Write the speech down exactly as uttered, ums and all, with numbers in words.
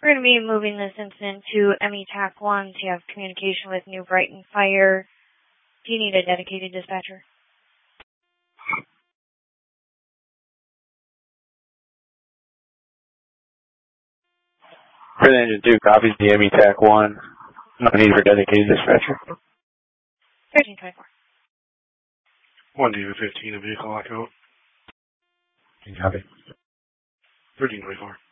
We're going to be moving this incident to M E TAC one to have communication with New Brighton Fire. Do you need a dedicated dispatcher? For the engine two, copies the M E TAC one. No need for dedicated dispatcher. thirteen twenty-four. one D fifteen, a vehicle lockout. Copy. thirteen twenty-four.